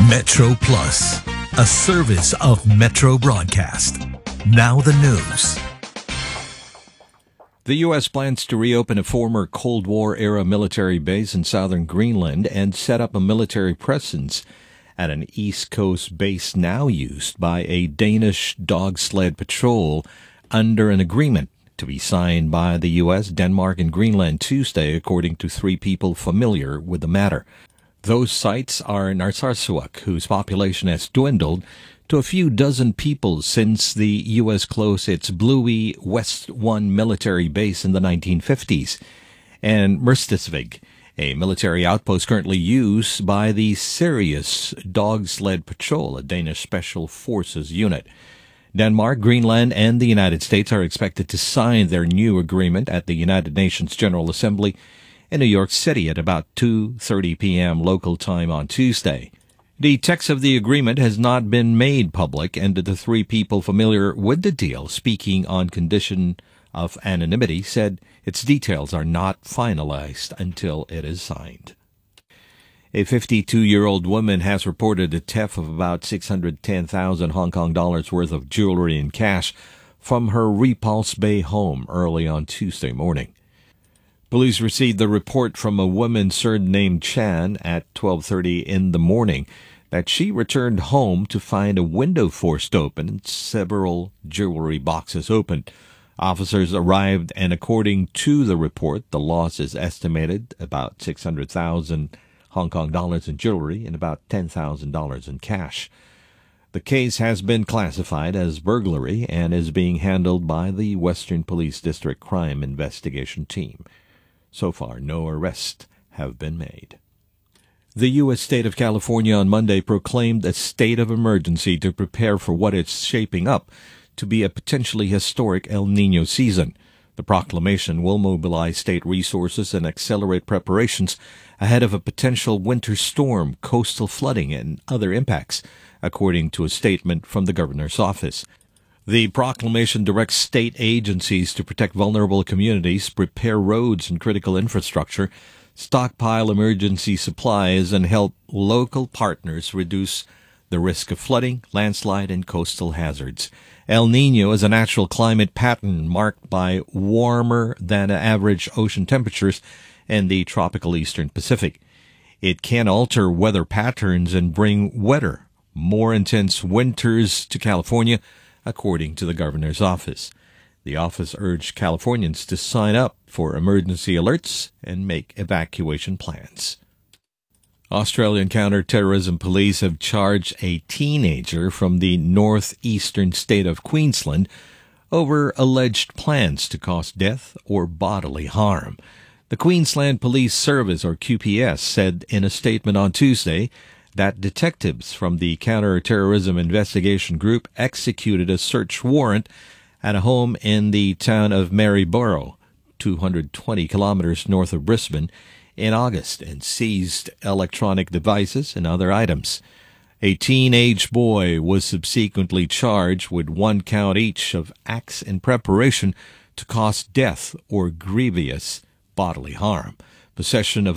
Metro Plus, a service of Metro Broadcast. Now the news. The U.S. plans to reopen a former Cold War-era military base in southern Greenland and set up a military presence at an East Coast base now used by a Danish dog sled patrol under an agreement to be signed by the U.S., Denmark, and Greenland Tuesday, according to three people familiar with the matter. Those sites are Narsarsuaq, whose population has dwindled to a few dozen people since the U.S. closed its Bluey West 1 military base in the 1950s, and Merstisvig, a military outpost currently used by the Sirius Dog Sled Patrol, a Danish Special Forces unit. Denmark, Greenland, and the United States are expected to sign their new agreement at the United Nations General Assembly in New York City at about 2:30 p.m. local time on Tuesday. The text of the agreement has not been made public, and the three people familiar with the deal, speaking on condition of anonymity, said its details are not finalized until it is signed. A 52-year-old woman has reported a theft of about 610,000 Hong Kong dollars worth of jewelry and cash from her Repulse Bay home early on Tuesday morning. Police received the report from a woman surnamed Chan at 12:30 in the morning that she returned home to find a window forced open and several jewelry boxes opened. Officers arrived, and according to the report, the loss is estimated about 600,000 Hong Kong dollars in jewelry and about $10,000 in cash. The case has been classified as burglary and is being handled by the Western Police District Crime Investigation Team. So far, no arrests have been made. The U.S. state of California on Monday proclaimed a state of emergency to prepare for what is shaping up to be a potentially historic El Niño season. The proclamation will mobilize state resources and accelerate preparations ahead of a potential winter storm, coastal flooding, and other impacts, according to a statement from the governor's office. The proclamation directs state agencies to protect vulnerable communities, prepare roads and critical infrastructure, stockpile emergency supplies, and help local partners reduce the risk of flooding, landslide, and coastal hazards. El Niño is a natural climate pattern marked by warmer than average ocean temperatures in the tropical eastern Pacific. It can alter weather patterns and bring wetter, more intense winters to California, according to the governor's office. The office urged Californians to sign up for emergency alerts and make evacuation plans. Australian counter-terrorism police have charged a teenager from the northeastern state of Queensland over alleged plans to cause death or bodily harm. The Queensland Police Service, or QPS, said in a statement on Tuesday that detectives from the Counter-Terrorism Investigation Group executed a search warrant at a home in the town of Maryborough, 220 kilometers north of Brisbane, in August and seized electronic devices and other items. A teenage boy was subsequently charged with 1 count each of acts in preparation to cause death or grievous bodily harm, possession of